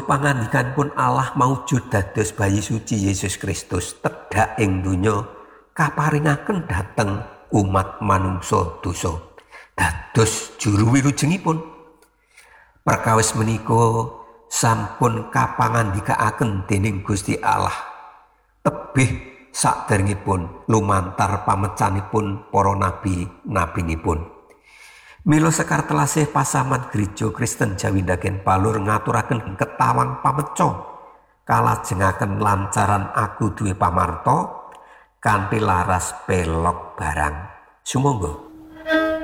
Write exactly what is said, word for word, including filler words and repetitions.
pangandikanipun Allah maujud dados bayi suci Yesus Kristus tedhak ing donya kaparingaken dhateng umat manungsa dosa dados juru wilujengipun. Perkawis menika sampun kapangandikaaken dening Gusti Allah tebih saderengipun lumantar pamecanipun para nabi-nabinipun. Mila sekar telasih pasaman Gereja Kristen Jawi Ndagen Balur ngaturaken ketawang pameca kalajengaken lancaran aku duwe pamarta kanthi laras pelok barang. Sumangga